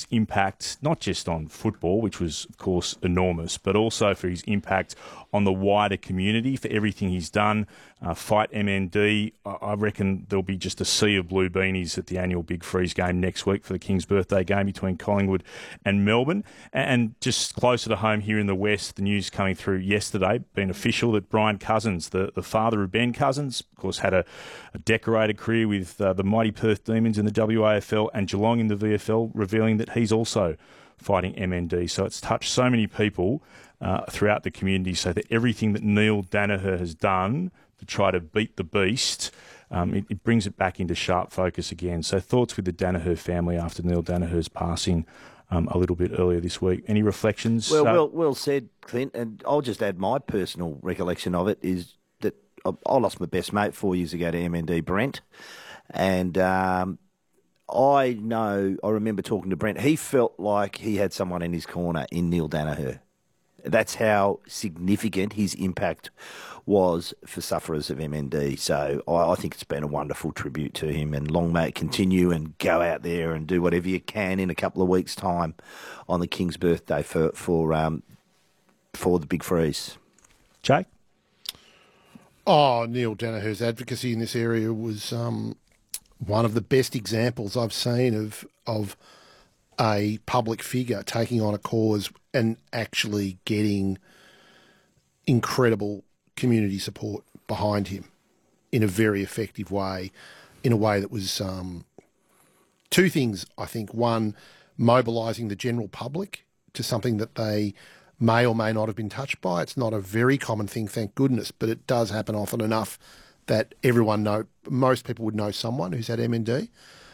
his impact, not just on football, which was, of course, enormous, but also for his impact on the wider community, for everything he's done. Fight MND. I reckon there'll be just a sea of blue beanies at the annual Big Freeze game next week for the King's birthday game between Collingwood and Melbourne. And just closer to home here in the West, the news coming through yesterday, been official that Brian Cousins, the father of Ben Cousins, of course, had a decorated career with the mighty Perth Demons in the WAFL and Geelong in the VFL, revealing that he's also fighting MND. So it's touched so many people throughout the community, so that everything that Neil Daniher has done to try to beat the beast, it brings it back into sharp focus again. So thoughts with the Daniher family after Neil Daniher's passing a little bit earlier this week. Any reflections? Well said, Clint. And I'll just add my personal recollection of it is that I lost my best mate 4 years ago to MND, Brent. And I remember talking to Brent. He felt like he had someone in his corner in Neil Daniher. That's how significant his impact was for sufferers of MND. So I think it's been a wonderful tribute to him, and long may it continue, and go out there and do whatever you can in a couple of weeks' time on the King's birthday for the Big Freeze. Jake? Oh, Neil Daniher's advocacy in this area was one of the best examples I've seen of a public figure taking on a cause and actually getting incredible community support behind him in a very effective way, in a way that was two things, I think. One, mobilising the general public to something that they may or may not have been touched by. It's not a very common thing, thank goodness, but it does happen often enough that most people would know someone who's had MND.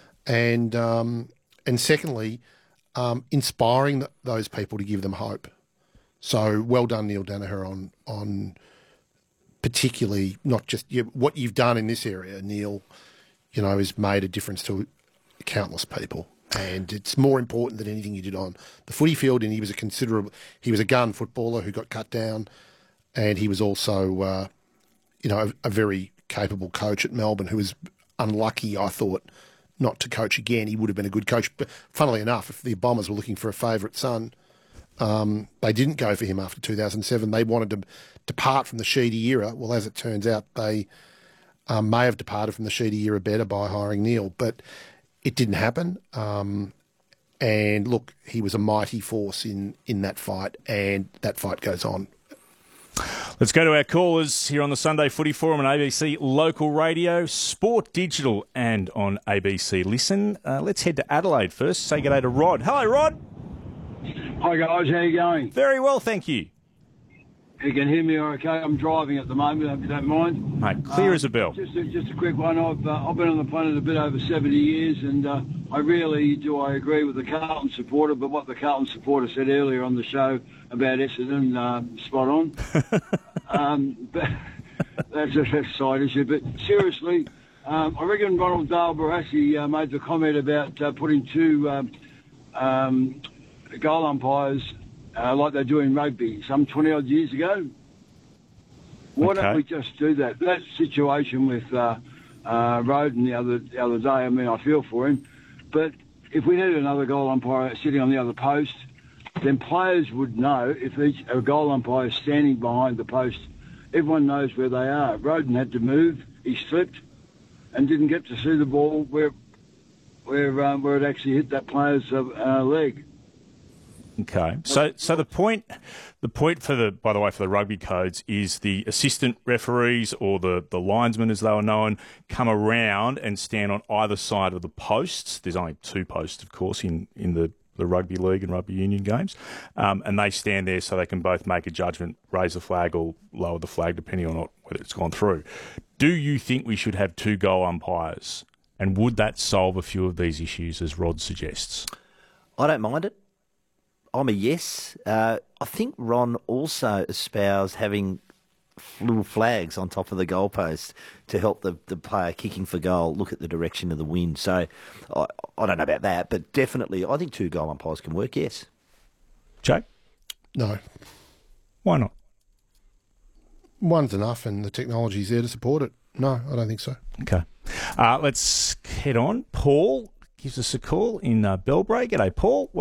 And secondly, inspiring those people to give them hope. So well done, Neil Daniher, on particularly not just what you've done in this area, Neil. Has made a difference to countless people, and it's more important than anything you did on the footy field. And he was a gun footballer who got cut down, and he was also, a very capable coach at Melbourne who was unlucky, I thought, not to coach again. He would have been a good coach. But funnily enough, if the Bombers were looking for a favourite son, they didn't go for him after 2007. They wanted to depart from the Sheedy era. Well, as it turns out, they may have departed from the Sheedy era better by hiring Neil, but it didn't happen. And look, he was a mighty force in that fight, and that fight goes on. Let's go to our callers here on the Sunday Footy Forum on ABC Local Radio, Sport Digital, and on ABC Listen. Let's head to Adelaide first. Say good day to Rod. Hello, Rod. Hi, guys. How you going? Very well, thank you. You can hear me okay? I'm driving at the moment, if you don't mind. Mate, clear as a bell. Just a quick one. I've been on the planet a bit over 70 years, and I agree with the Carlton supporter, but what the Carlton supporter said earlier on the show about Essendon, spot on. But that's a side issue. But seriously, I reckon Ronald Dale Barassi made the comment about putting two goal umpires like they do in rugby some 20-odd years ago. Why don't we just do that? That situation with Roden the other day, I mean, I feel for him. But if we needed another goal umpire sitting on the other post, then players would know if a goal umpire is standing behind the post, everyone knows where they are. Roden had to move, he slipped, and didn't get to see the ball where it actually hit that player's leg. Okay, so the point for the rugby codes is the assistant referees, or the linesmen as they were known, come around and stand on either side of the posts. There's only two posts, of course, in the rugby league and rugby union games, and they stand there so they can both make a judgment, raise the flag or lower the flag depending on whether it's gone through. Do you think we should have two goal umpires, and would that solve a few of these issues, as Rod suggests? I don't mind it. I'm a yes. I think Ron also espoused having little flags on top of the goalpost to help the player kicking for goal look at the direction of the wind. So I don't know about that, but definitely I think two goal umpires can work, yes. Jake? No. Why not? One's enough, and the technology's there to support it. No, I don't think so. Okay. Let's head on. Paul gives us a call in Bellbray. G'day, Paul.